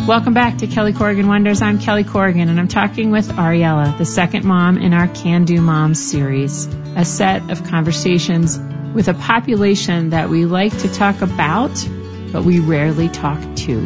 Welcome back to Kelly Corrigan Wonders. I'm Kelly Corrigan, and I'm talking with Ariella, the second mom in our Can Do Moms series, a set of conversations with a population that we like to talk about, but we rarely talk to.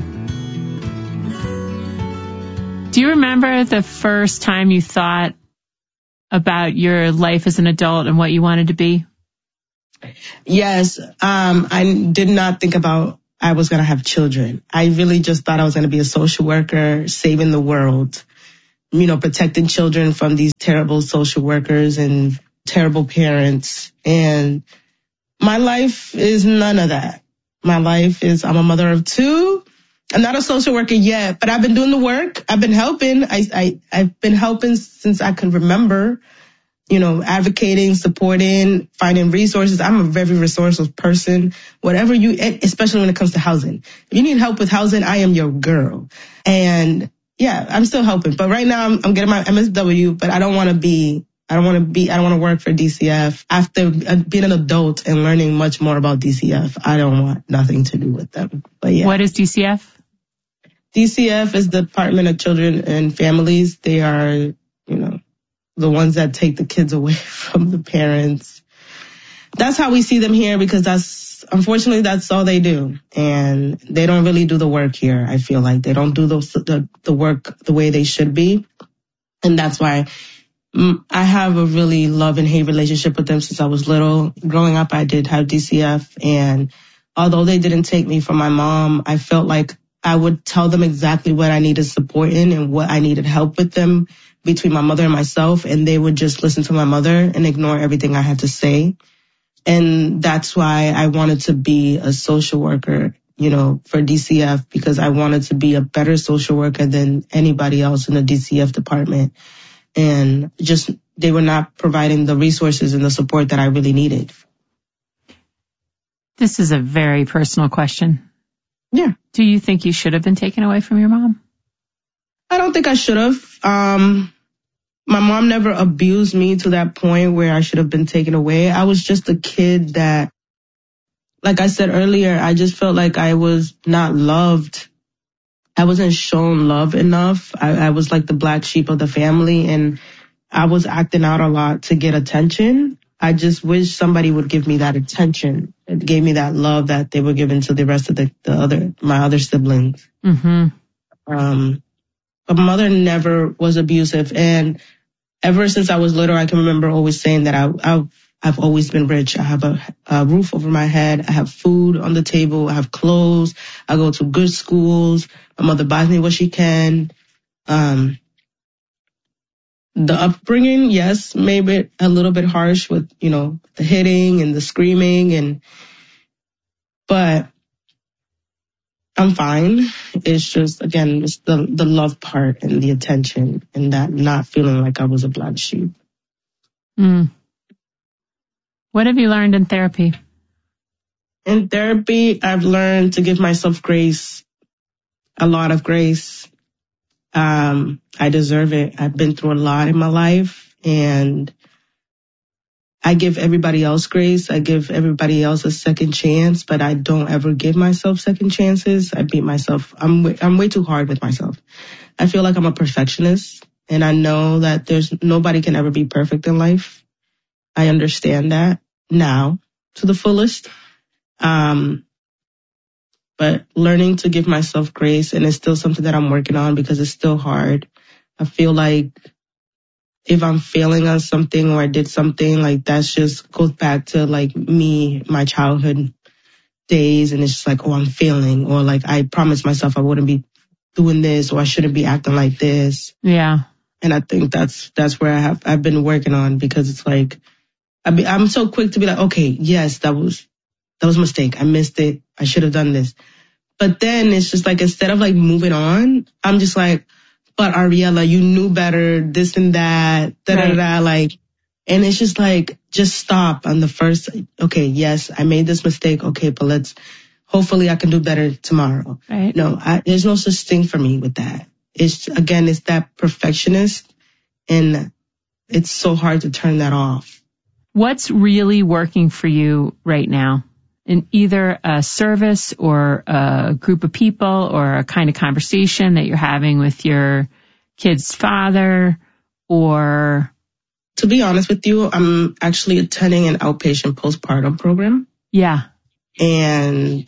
Do you remember the first time you thought about your life as an adult and what you wanted to be? Yes. I did not think about I was going to have children. I really just thought I was going to be a social worker, saving the world, protecting children from these terrible social workers and terrible parents. And my life is none of that. My life is, I'm a mother of two. I'm not a social worker yet, but I've been doing the work. I've been helping. I've been helping since I can remember, advocating, supporting, finding resources. I'm a very resourceful person. Whatever especially when it comes to housing. If you need help with housing, I am your girl. And yeah, I'm still helping. But right now I'm getting my MSW, but I don't want to work for DCF. After being an adult and learning much more about DCF, I don't want nothing to do with them. But yeah. What is DCF? DCF is the Department of Children and Families. They are, the ones that take the kids away from the parents. That's how we see them here, because unfortunately that's all they do. And they don't really do the work here. I feel like they don't do the work the way they should be. And that's why I have a really love and hate relationship with them since I was little. Growing up, I did have DCF. And although they didn't take me from my mom, I felt like I would tell them exactly what I needed support in and what I needed help with them between my mother and myself. And they would just listen to my mother and ignore everything I had to say. And that's why I wanted to be a social worker, for DCF, because I wanted to be a better social worker than anybody else in the DCF department. And just, they were not providing the resources and the support that I really needed. This is a very personal question. Yeah. Do you think you should have been taken away from your mom? I don't think I should have. My mom never abused me to that point where I should have been taken away. I was just a kid that, like I said earlier, I just felt like I was not loved. I wasn't shown love enough. I was like the black sheep of the family, and I was acting out a lot to get attention. I just wish somebody would give me that attention. It gave me that love that they were giving to the rest of my other siblings. Mm-hmm. But my mother never was abusive. And ever since I was little, I can remember always saying that I've always been rich. I have a roof over my head. I have food on the table. I have clothes. I go to good schools. My mother buys me what she can. The upbringing, yes, maybe a little bit harsh with, the hitting and the screaming, but I'm fine. It's just, again, it's the love part and the attention and that not feeling like I was a black sheep. What have you learned in therapy? In therapy, I've learned to give myself grace, a lot of grace. I deserve it. I've been through a lot in my life, and I give everybody else grace. I give everybody else a second chance, but I don't ever give myself second chances. I beat myself. I'm way too hard with myself. I feel like I'm a perfectionist, and I know that nobody can ever be perfect in life. I understand that now to the fullest. But learning to give myself grace, and it's still something that I'm working on because it's still hard. I feel like if I'm failing on something or I did something, like that's just goes back to like me, my childhood days. And it's just like, oh, I'm failing, or like I promised myself I wouldn't be doing this, or I shouldn't be acting like this. Yeah. And I think that's where I've been working on, because it's like, I'm so quick to be like, okay, yes, that was a mistake. I missed it. I should have done this. But then it's just like, instead of like moving on, I'm just like, but Ariella, you knew better, this and that, like, and it's just like, just stop on the first, okay, yes, I made this mistake. Okay, but hopefully I can do better tomorrow. Right. No, there's no such thing for me with that. It's that perfectionist, and it's so hard to turn that off. What's really working for you right now? in either a service or a group of people or a kind of conversation that you're having with your kid's father, or? To be honest with you, I'm actually attending an outpatient postpartum program. Yeah. And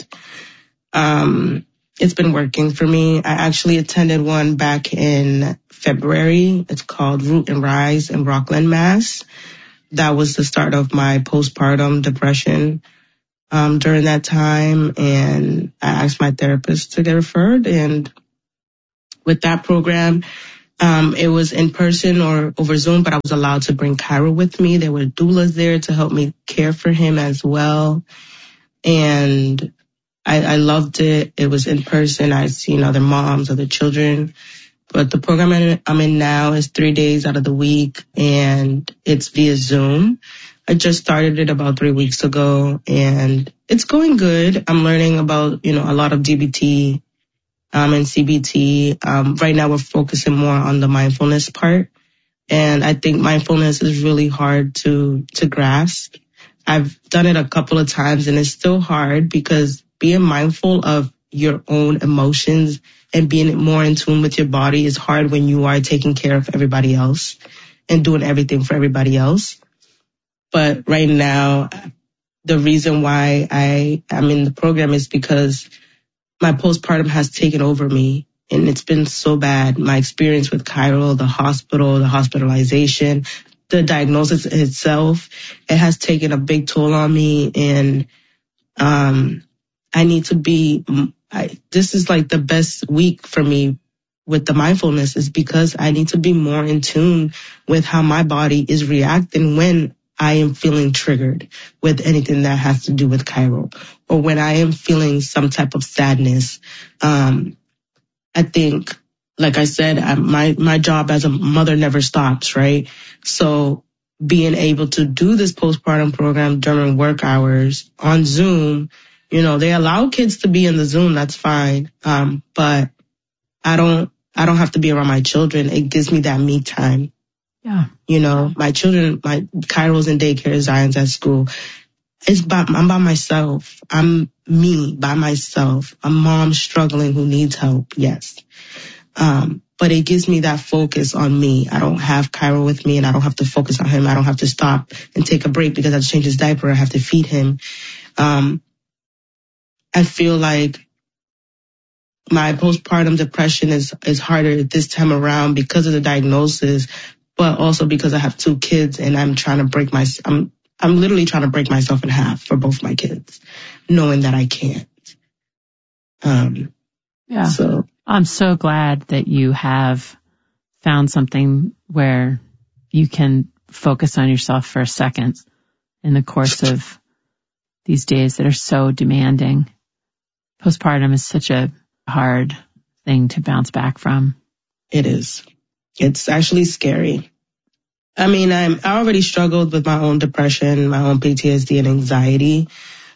it's been working for me. I actually attended one back in February. It's called Root and Rise in Rockland, Mass. That was the start of my postpartum depression during that time. And I asked my therapist to get referred. And with that program, it was in person or over Zoom, but I was allowed to bring Cairo with me. There were doulas there to help me care for him as well. And I loved it. It was in person. I'd seen other moms, other children. But the program I'm in now is 3 days out of the week, and it's via Zoom. I just started it about 3 weeks ago, and it's going good. I'm learning about, a lot of DBT and CBT. Right now we're focusing more on the mindfulness part. And I think mindfulness is really hard to grasp. I've done it a couple of times, and it's still hard because being mindful of your own emotions and being more in tune with your body is hard when you are taking care of everybody else and doing everything for everybody else. But right now, the reason why I am in the program is because my postpartum has taken over me, and it's been so bad. My experience with Cairo, the hospital, the hospitalization, the diagnosis itself, it has taken a big toll on me. And I need to be, this is like the best week for me with the mindfulness, is because I need to be more in tune with how my body is reacting when I am feeling triggered with anything that has to do with Cairo, or when I am feeling some type of sadness. I think, like I said, my job as a mother never stops, right? So being able to do this postpartum program during work hours on Zoom, they allow kids to be in the Zoom, that's fine. But I don't have to be around my children. It gives me that me time. Yeah. My children, my Cairo's in daycare, Zion's at school. I'm by myself. I'm me by myself. A mom struggling who needs help. Yes. But it gives me that focus on me. I don't have Cairo with me, and I don't have to focus on him. I don't have to stop and take a break because I have to change his diaper. I have to feed him. I feel like my postpartum depression is harder this time around because of the diagnosis, but also because I have 2 kids, and I'm trying to I'm literally trying to break myself in half for both my kids, knowing that I can't. Yeah. So I'm so glad that you have found something where you can focus on yourself for a second in the course of these days that are so demanding. Postpartum is such a hard thing to bounce back from. It is. It's actually scary. I mean, I already struggled with my own depression, my own PTSD and anxiety,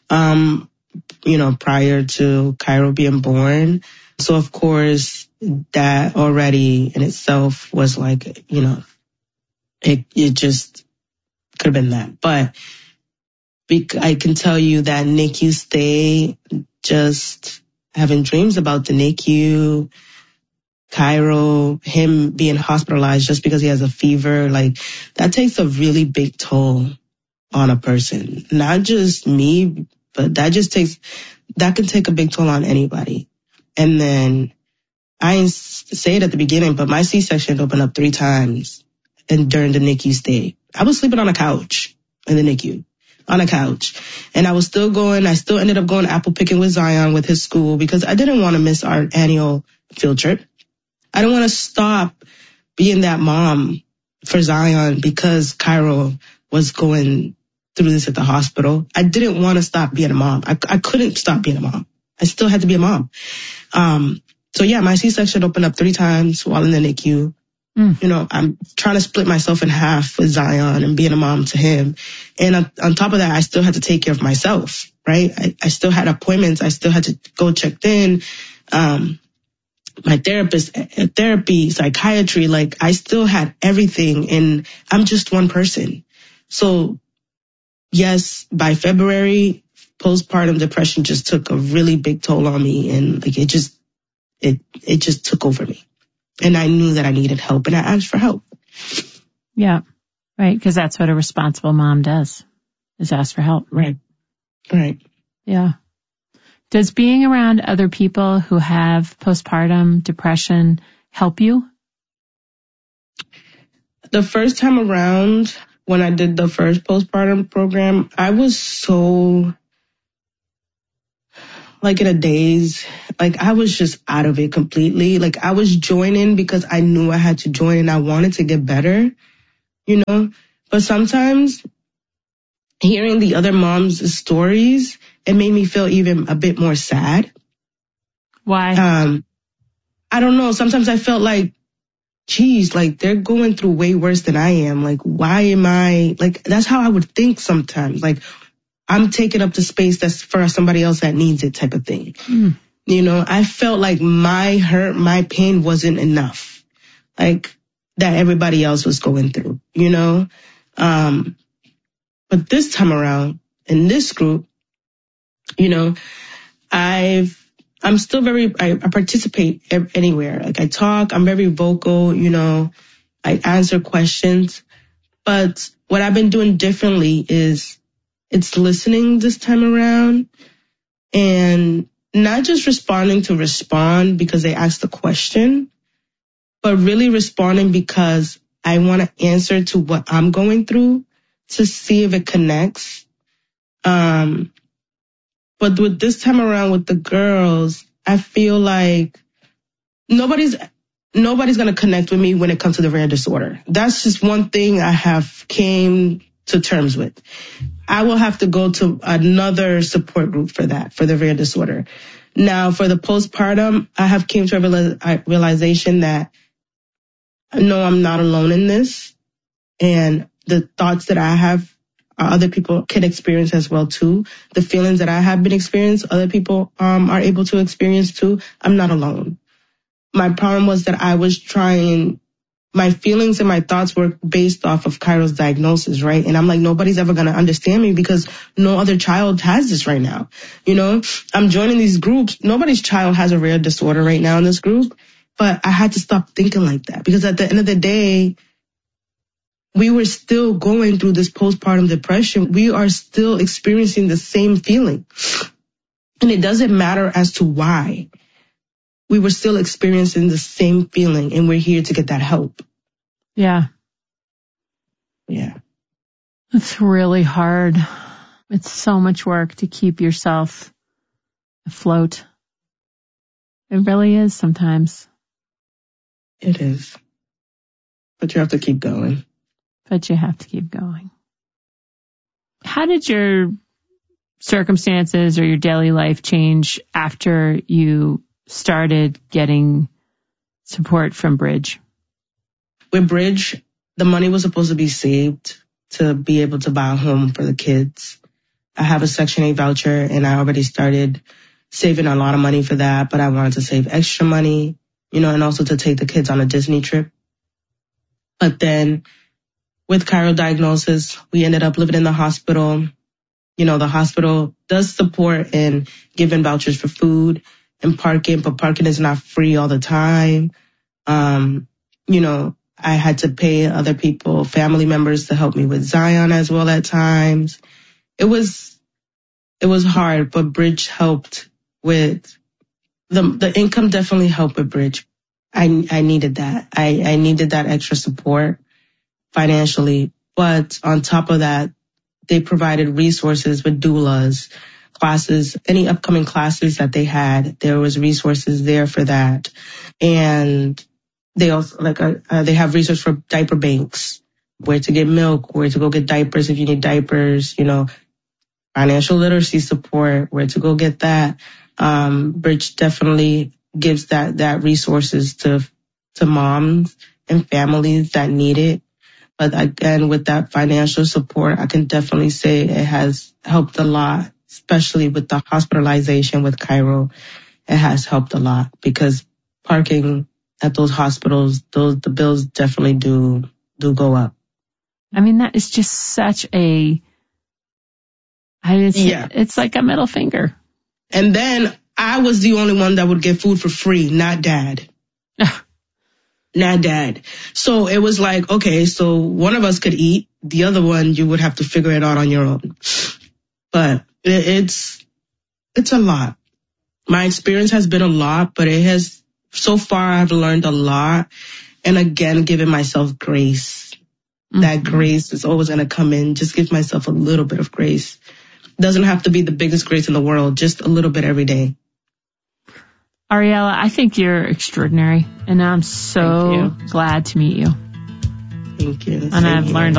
prior to Cairo being born. So, of course, that already in itself was like, it just could have been that. But I can tell you that NICU stay, just having dreams about the NICU, Cairo, him being hospitalized just because he has a fever, like that takes a really big toll on a person. Not just me, but that can take a big toll on anybody. And then I didn't say it at the beginning, but my C-section opened up 3 times and during the NICU stay. I was sleeping on a couch in the NICU. On a couch. And I still ended up going apple picking with Zion with his school because I didn't want to miss our annual field trip. I didn't want to stop being that mom for Zion because Cairo was going through this at the hospital. I didn't want to stop being a mom. I couldn't stop being a mom. I still had to be a mom. So yeah, my C-section opened up 3 times while in the NICU. I'm trying to split myself in half with Zion and being a mom to him. And on top of that, I still had to take care of myself, right? I still had appointments. I still had to go check in. My therapist, therapy, psychiatry, like I still had everything, and I'm just one person. So yes, by February, postpartum depression just took a really big toll on me, and like it just took over me. And I knew that I needed help, and I asked for help. Yeah. Right. Because that's what a responsible mom does, is ask for help. Right. Yeah. Does being around other people who have postpartum depression help you? The first time around, when I did the first postpartum program, I was so like in a daze. Like I was just out of it completely. Like I was joining because I knew I had to join and I wanted to get better, you know. But sometimes hearing the other moms' stories, it made me feel even a bit more sad. Why? I don't know. Sometimes I felt like, geez, like they're going through way worse than I am. Like, why am I, like, that's how I would think sometimes. Like, I'm taking up the space that's for somebody else that needs it type of thing. You know, I felt like my hurt, my pain wasn't enough. Like, that everybody else was going through, you know? But this time around, in this group, you know, I'm still I participate anywhere. Like I talk, I'm very vocal, you know, I answer questions. But what I've been doing differently is it's listening this time around and not just responding to respond because they asked the question, but really responding because I want to answer to what I'm going through to see if it connects. But with this time around with the girls, I feel like nobody's going to connect with me when it comes to the rare disorder. That's just one thing I have came to terms with. I will have to go to another support group for that, for the rare disorder. Now, for the postpartum, I have came to a realization that no, I'm not alone in this. And the thoughts that I have, other people can experience as well too. The feelings that I have been experienced, other people are able to experience too. I'm not alone. My problem was that I was trying, my feelings and my thoughts were based off of Cairo's diagnosis, right? And I'm like, nobody's ever going to understand me because no other child has this right now. You know, I'm joining these groups. Nobody's child has a rare disorder right now in this group. But I had to stop thinking like that because at the end of the day, we were still going through this postpartum depression. We are still experiencing the same feeling. And it doesn't matter as to why. We were still experiencing the same feeling, and we're here to get that help. Yeah. Yeah. It's really hard. It's so much work to keep yourself afloat. It really is sometimes. It is. But you have to keep going. How did your circumstances or your daily life change after you started getting support from Bridge? With Bridge, the money was supposed to be saved to be able to buy a home for the kids. I have a Section 8 voucher and I already started saving a lot of money for that, but I wanted to save extra money, you know, and also to take the kids on a Disney trip. But then with Cairo diagnosis, we ended up living in the hospital. You know, the hospital does support and giving vouchers for food and parking, but parking is not free all the time. You know, I had to pay other people, family members to help me with Zion as well at times. It was hard, but Bridge helped with the income definitely helped with Bridge. I needed that. I needed that extra support financially. But on top of that, they provided resources with doulas, classes, any upcoming classes that they had. There was resources there for that. And they also they have resources for diaper banks, where to get milk, where to go get diapers if you need diapers, you know, financial literacy support, where to go get that. Bridge definitely gives that resources to moms and families that need it. But again, with that financial support, I can definitely say it has helped a lot, especially with the hospitalization with Cairo. It has helped a lot because parking at those hospitals, the bills definitely do go up. I mean, that is just such a It's like a middle finger. And then I was the only one that would get food for free, not dad. Not dad. So it was like, okay, so one of us could eat. The other one, you would have to figure it out on your own. But it's a lot. My experience has been a lot, but so far I've learned a lot. And again, giving myself grace. Mm-hmm. That grace is always going to come in. Just give myself a little bit of grace. Doesn't have to be the biggest grace in the world, just a little bit every day. Ariella, I think you're extraordinary, and I'm so glad to meet you. Thank you. And I've learned